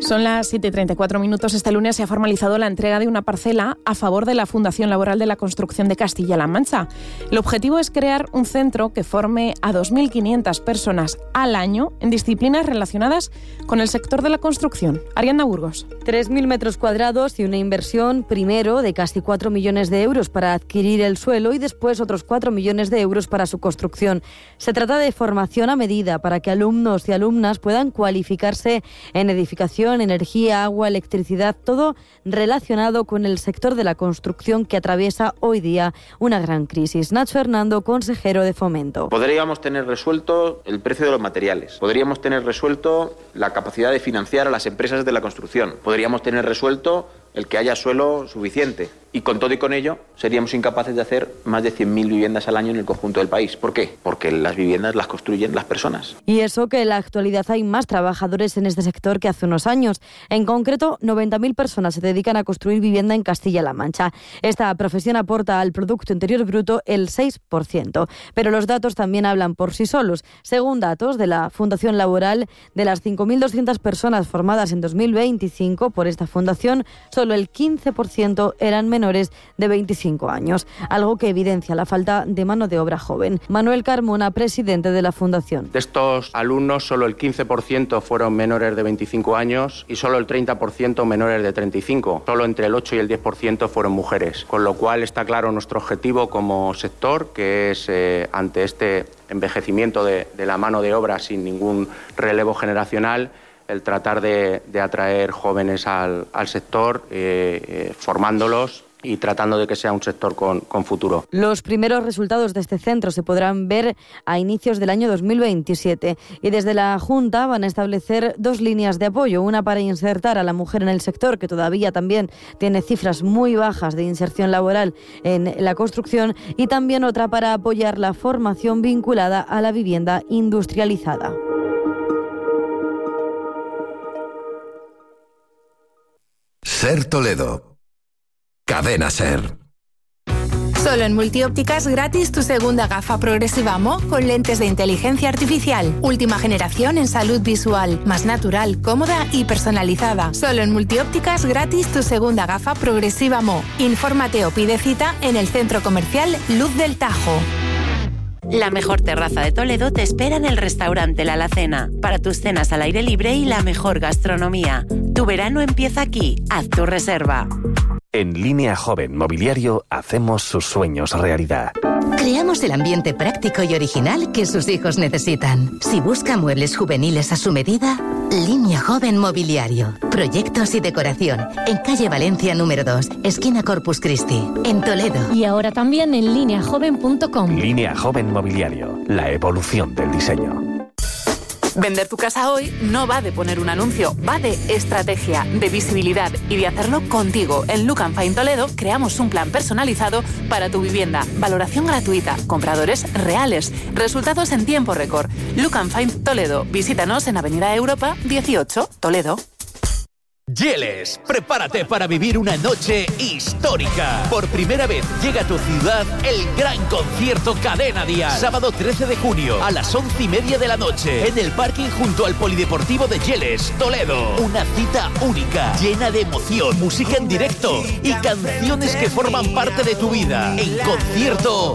Son las 7:34 minutos. Este lunes se ha formalizado la entrega de una parcela a favor de la Fundación Laboral de la Construcción de Castilla-La Mancha. El objetivo es crear un centro que forme a 2.500 personas al año en disciplinas relacionadas con el sector de la construcción. Ariadna Burgos. 3.000 metros cuadrados y una inversión primero de casi 4 millones de euros para adquirir el suelo y después otros 4 millones de euros para su construcción. Se trata de formación a medida para que alumnos y alumnas puedan cualificarse en edificación, energía, agua, electricidad, todo relacionado con el sector de la construcción que atraviesa hoy día una gran crisis. Nacho Hernando, consejero de Fomento. Podríamos tener resuelto el precio de los materiales, podríamos tener resuelto la capacidad de financiar a las empresas de la construcción, podríamos tener resuelto el que haya suelo suficiente. Y con todo y con ello, seríamos incapaces de hacer más de 100.000 viviendas al año en el conjunto del país. ¿Por qué? Porque las viviendas las construyen las personas. Y eso que en la actualidad hay más trabajadores en este sector que hace unos años. En concreto, 90.000 personas se dedican a construir vivienda en Castilla-La Mancha. Esta profesión aporta al Producto Interior Bruto el 6%. Pero los datos también hablan por sí solos. Según datos de la Fundación Laboral, de las 5.200 personas formadas en 2025 por esta fundación, solo el 15% eran menores de 25 años, algo que evidencia la falta de mano de obra joven. Manuel Carmona, presidente de la Fundación. De estos alumnos, solo el 15% fueron menores de 25 años y solo el 30% menores de 35. Solo entre el 8 y el 10% fueron mujeres, con lo cual está claro nuestro objetivo como sector, que es ante este envejecimiento de la mano de obra sin ningún relevo generacional, el tratar de atraer jóvenes al sector, formándolos y tratando de que sea un sector con futuro. Los primeros resultados de este centro se podrán ver a inicios del año 2027 y desde la Junta van a establecer 2 líneas de apoyo, una para insertar a la mujer en el sector, que todavía también tiene cifras muy bajas de inserción laboral en la construcción, y también otra para apoyar la formación vinculada a la vivienda industrializada. Ser Toledo. Cadena Ser. Solo en Multiópticas gratis tu segunda gafa progresiva Mo con lentes de inteligencia artificial. Última generación en salud visual, más natural, cómoda y personalizada. Solo en Multiópticas gratis tu segunda gafa progresiva Mo. Infórmate o pide cita en el centro comercial Luz del Tajo. La mejor terraza de Toledo te espera en el restaurante La Alacena, para tus cenas al aire libre y la mejor gastronomía. Tu verano empieza aquí. Haz tu reserva. En Línea Joven Mobiliario hacemos sus sueños realidad. Creamos el ambiente práctico y original que sus hijos necesitan. Si busca muebles juveniles a su medida, Línea Joven Mobiliario. Proyectos y decoración. En calle Valencia número 2, esquina Corpus Christi, en Toledo. Y ahora también en lineajoven.com. Línea Joven Mobiliario. La evolución del diseño. Vender tu casa hoy no va de poner un anuncio, va de estrategia, de visibilidad y de hacerlo contigo. En Look & Find Toledo creamos un plan personalizado para tu vivienda. Valoración gratuita, compradores reales, resultados en tiempo récord. Look & Find Toledo. Visítanos en Avenida Europa 18, Toledo. Yeles, prepárate para vivir una noche histórica. Por primera vez llega a tu ciudad el gran concierto Cadena Dial. Sábado 13 de junio a las 11:30 de la noche en el parking junto al Polideportivo de Yeles, Toledo. Una cita única, llena de emoción, música en directo y canciones que forman parte de tu vida. En concierto